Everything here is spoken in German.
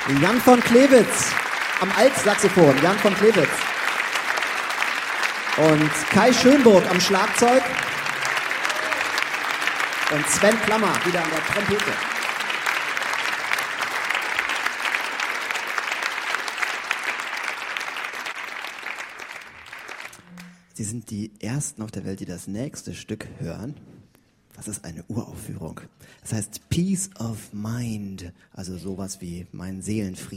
Jan von Klewitz am Altsaxophon, Jan von Klewitz. Und Kai Schönburg am Schlagzeug. Und Sven Klammer wieder an der Trompete. Sie sind die Ersten auf der Welt, die das nächste Stück hören. Das ist eine Uraufführung. Das heißt Peace of Mind, also sowas wie mein Seelenfrieden.